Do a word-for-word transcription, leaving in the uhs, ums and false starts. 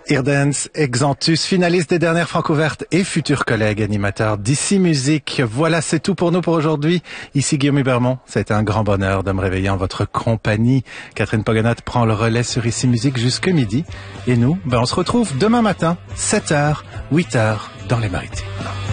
Irdens Exantus, finaliste des dernières Francouvertes et futur collègue animateur d'Ici Musique. Voilà, c'est tout pour nous pour aujourd'hui. Ici Guillaume Hubermont, ça a été un grand bonheur de me réveiller en votre compagnie. Catherine Pogonat prend le relais sur Ici Musique jusque midi. Et nous, ben on se retrouve demain matin, sept heures, huit heures, dans les Maritimes.